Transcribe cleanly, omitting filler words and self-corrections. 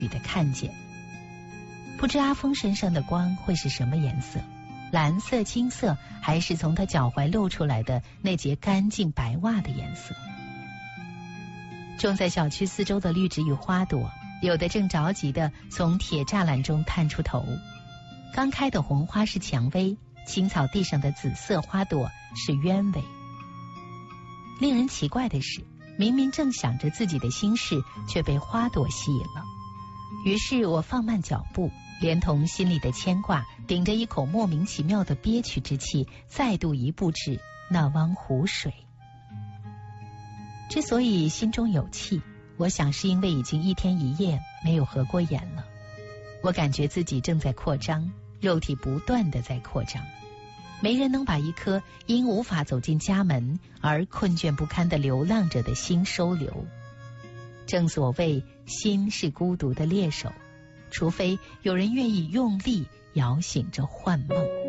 与的看见。不知阿峰身上的光会是什么颜色，蓝色、金色，还是从他脚踝露出来的那截干净白袜的颜色。种在小区四周的绿植与花朵，有的正着急地从铁栅栏中探出头。刚开的红花是蔷薇，青草地上的紫色花朵是鸢尾。令人奇怪的是，明明正想着自己的心事，却被花朵吸引了。于是我放慢脚步，连同心里的牵挂，顶着一口莫名其妙的憋屈之气，再度一步至那汪湖水。之所以心中有气，我想是因为已经一天一夜没有合过眼了。我感觉自己正在扩张，肉体不断地在扩张。没人能把一颗因无法走进家门而困倦不堪地流浪着的心收留。正所谓心是孤独的猎手，除非有人愿意用力摇醒这幻梦。